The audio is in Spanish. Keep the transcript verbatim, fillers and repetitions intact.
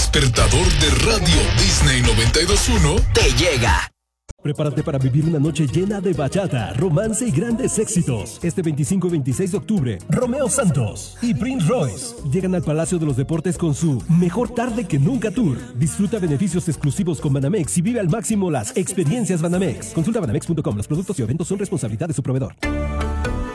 despertador de Radio Disney noventa y dos punto uno te llega. Prepárate para vivir una noche llena de bachata, romance y grandes éxitos. Este veinticinco y veintiséis de octubre, Romeo Santos y Prince Royce llegan al Palacio de los Deportes con su Mejor Tarde que Nunca Tour. Disfruta beneficios exclusivos con Banamex y vive al máximo las experiencias Banamex. Consulta banamex punto com. Los productos y eventos son responsabilidad de su proveedor.